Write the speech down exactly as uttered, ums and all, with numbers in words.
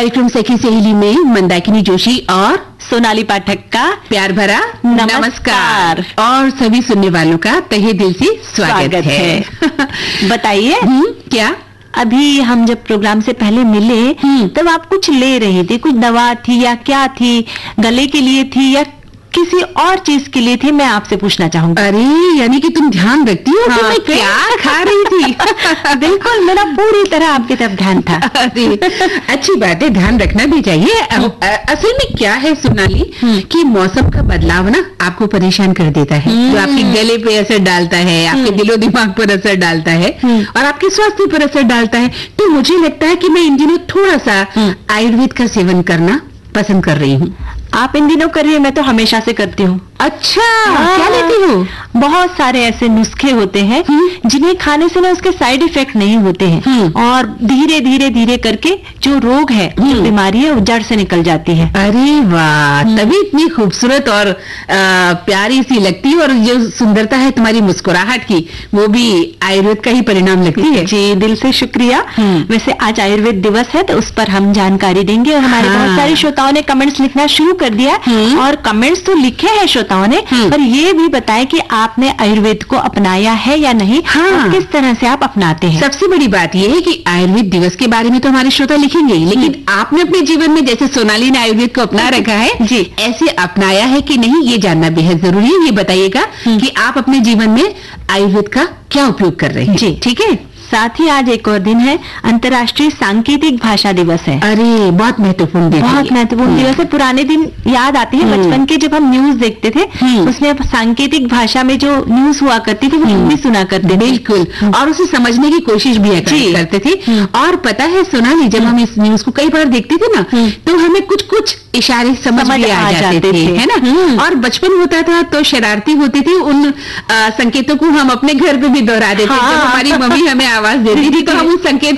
कार्यक्रम सखी सहेली में मंदाकिनी जोशी और सोनाली पाठक का प्यार भरा नमस्कार। नमस्कार और सभी सुनने वालों का तहे दिल से स्वागत, स्वागत है, है। बताइए क्या अभी हम जब प्रोग्राम से पहले मिले तब आप कुछ ले रहे थे, कुछ दवा थी या क्या थी, गले के लिए थी या किसी और चीज के लिए थी, मैं आपसे पूछना चाहूंगी। अरे यानी कि तुम ध्यान रखती हो हाँ, कि मैं फिर? क्या खा रही थी। बिल्कुल, मेरा पूरी तरह आपकी तरफ ध्यान था। अरे अच्छी बात है, ध्यान रखना भी चाहिए। अ- अ- असल में क्या है सोनाली कि मौसम का बदलाव ना आपको परेशान कर देता है, जो आपके गले पे असर डालता है, आपके दिलो दिमाग पर असर डालता है और आपके स्वास्थ्य पर असर डालता है। तो मुझे लगता है कि मैं इन दिनों थोड़ा सा आयुर्वेद का सेवन करना पसंद कर रही हूँ। आप इन दिनों कर रही है, मैं तो हमेशा से करती हूँ। अच्छा, हाँ। क्या लेती हो? बहुत सारे ऐसे नुस्खे होते हैं जिन्हें खाने से ना उसके साइड इफेक्ट नहीं होते हैं और धीरे धीरे धीरे करके जो रोग है, जो बीमारी है, वो जड़ से निकल जाती है। अरे वाह, तभी इतनी खूबसूरत और आ, प्यारी सी लगती है और जो सुंदरता है तुम्हारी मुस्कुराहट की, वो भी आयुर्वेद का ही परिणाम लगती है। जी, दिल से शुक्रिया। वैसे आज आयुर्वेद दिवस है तो उस पर हम जानकारी देंगे और हमारे हाँ। बहुत सारे श्रोताओं ने कमेंट्स लिखना शुरू कर दिया और कमेंट्स तो लिखे हैं श्रोताओं ने, पर ये भी बताएं कि आपने आयुर्वेद को अपनाया है या नहीं, हाँ। और किस तरह से आप अपनाते हैं। सबसे बड़ी बात यह है कि आयुर्वेद दिवस के बारे में तो हमारे श्रोता लिखेंगे ही, लेकिन आपने अपने जीवन में जैसे सोनाली ने आयुर्वेद को अपना रखा है जी, ऐसे अपनाया है कि नहीं, ये जानना बेहद जरूरी है। ये बताइएगा कि आप अपने जीवन में आयुर्वेद का क्या उपयोग कर रहे हैं। जी, ठीक है। साथ ही आज एक और दिन है, अंतर्राष्ट्रीय सांकेतिक भाषा दिवस है। अरे बहुत महत्वपूर्ण दिन है बहुत ये। महत्वपूर्ण दिवस है। पुराने दिन याद आते हैं, बचपन के जब हम न्यूज देखते थे उसमें अब सांकेतिक भाषा में जो न्यूज हुआ करती थी वो हम भी सुना करते थे। बिल्कुल, और उसे समझने की कोशिश भी जी। करते थे। और पता है सोनाली, जब हम इस न्यूज को कई बार देखते थे ना तो हमें कुछ कुछ इशारे समझ समझ भी आ आ जाते जाते थे, थे। है ना। और बचपन होता था तो शरारती होते थे, उन आ, संकेतों को हम अपने घर पे भी दोहरा देते थे। हाँ। जब हमारी मम्मी हमें आवाज देती थी तो हम उस संकेत